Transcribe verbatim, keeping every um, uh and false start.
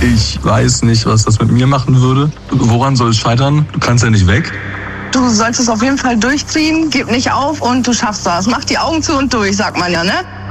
Ich weiß nicht, was das mit mir machen würde. Woran soll es scheitern? Du kannst ja nicht weg. Du sollst es auf jeden Fall durchziehen, gib nicht auf und du schaffst das. Mach die Augen zu und durch, sagt man ja, ne?